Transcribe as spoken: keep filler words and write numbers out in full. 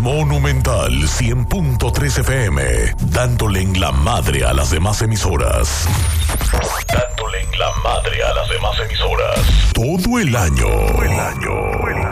Monumental cien punto tres F M, dándole en la madre a las demás emisoras. Dándole en la madre a las demás emisoras. Todo el año. Todo el año.